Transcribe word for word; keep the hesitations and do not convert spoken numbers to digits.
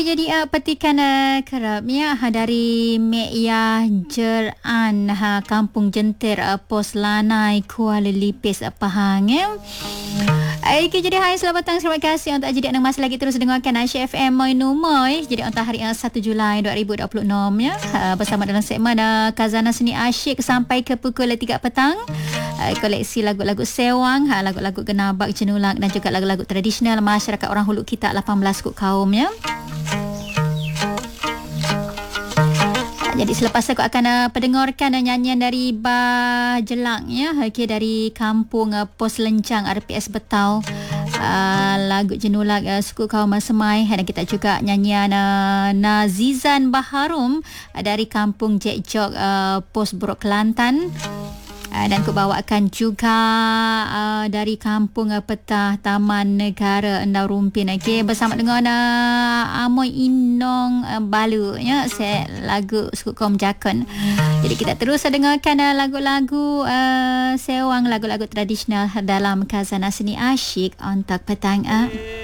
jadi uh, petikan uh, kerap ya dari Mek Yah Jeran ha, Kampung Jentir uh, Pos Lanai Kuala Lipis uh, Pahang ya. Okay, jadi hai selamat petang, terima kasih untuk jadi anda masih lagi terus dengarkan Asyik F M Moi Numoy. Jadi untuk hari uh, satu Julai dua ribu dua puluh enam ya, uh, bersama dalam segmen uh, Khazanah Seni Asyik sampai ke pukul tiga petang. Uh, koleksi lagu-lagu sewang, uh, lagu-lagu genabak, jenulak dan juga lagu-lagu tradisional masyarakat orang Hulu Kitak lapan belas kut kaum ya. Jadi selepas aku akan uh, pendengarkan uh, nyanyian dari Bah Jelang ya, okay, dari Kampung uh, Pos Lencang R P S Betau, uh, lagu jenulak uh, suku kaum Semai, dan kita juga nyanyian uh, Nazizan Baharum uh, dari Kampung Jek Jok uh, Pos Buruk Kelantan. Uh, dan aku bawakan juga uh, dari Kampung uh, Petah Taman Negara Endau Rumpin, okay, bersama dengan uh, Amoy Inong uh, Balu ya, saya lagu suku kaum Jakun. Jadi kita terus dengarkan uh, lagu-lagu uh, sewang, lagu-lagu tradisional dalam Khazanah Seni Asyik untuk petang uh.